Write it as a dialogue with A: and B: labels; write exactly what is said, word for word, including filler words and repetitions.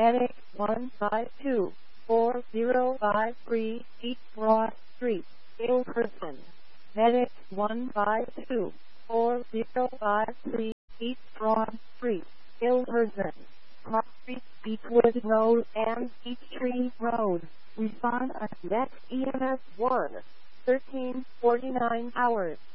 A: Medic one five two, four zero five three, East Broad Street, Ilkerson. Medic one five two, four zero five three, East Broad Street, Ilkerson. Park Street, Beechwood Road, and Peachtree Road. Respond at next E M S one, thirteen forty-nine hours.